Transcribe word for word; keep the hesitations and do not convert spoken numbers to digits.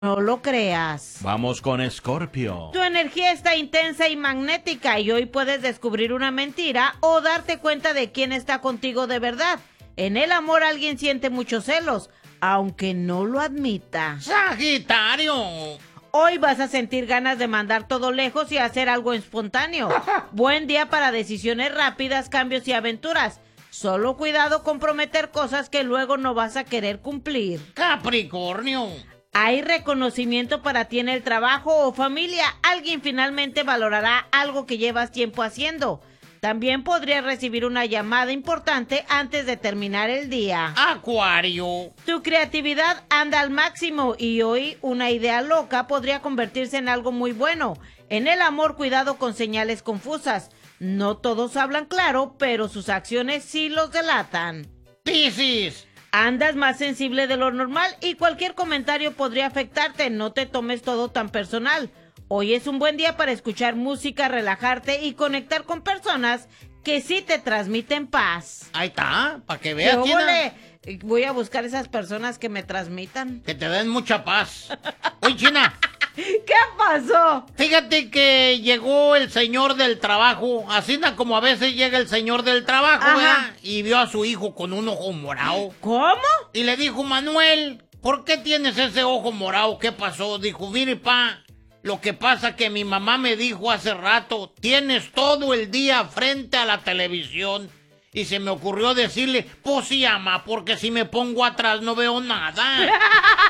No lo creas. Vamos con Escorpio. Tu energía está intensa y magnética y hoy puedes descubrir una mentira o darte cuenta de quién está contigo de verdad. En el amor alguien siente muchos celos, aunque no lo admita. Sagitario. Hoy vas a sentir ganas de mandar todo lejos y hacer algo espontáneo. Buen día para decisiones rápidas, cambios y aventuras. Solo cuidado con prometer cosas que luego no vas a querer cumplir. Capricornio. Hay reconocimiento para ti en el trabajo o familia. Alguien finalmente valorará algo que llevas tiempo haciendo. También podrías recibir una llamada importante antes de terminar el día. Acuario. Tu creatividad anda al máximo y hoy una idea loca podría convertirse en algo muy bueno. En el amor, cuidado con señales confusas. No todos hablan claro, pero sus acciones sí los delatan. Piscis. Andas más sensible de lo normal y cualquier comentario podría afectarte. No te tomes todo tan personal. Hoy es un buen día para escuchar música, relajarte y conectar con personas que sí te transmiten paz. Ahí está, para que veas, ¡Qué China. óvole! Voy a buscar esas personas que me transmitan. Que te den mucha paz. Oye, China. ¿Qué pasó? Fíjate que llegó el señor del trabajo, así na como a veces llega el señor del trabajo, Ajá. ¿verdad? Y vio a su hijo con un ojo morado. ¿Cómo? Y le dijo, Manuel, ¿por qué tienes ese ojo morado? ¿Qué pasó? Dijo, mire, pa, lo que pasa que mi mamá me dijo hace rato, tienes todo el día frente a la televisión. Y se me ocurrió decirle, pues sí, ama, porque si me pongo atrás no veo nada.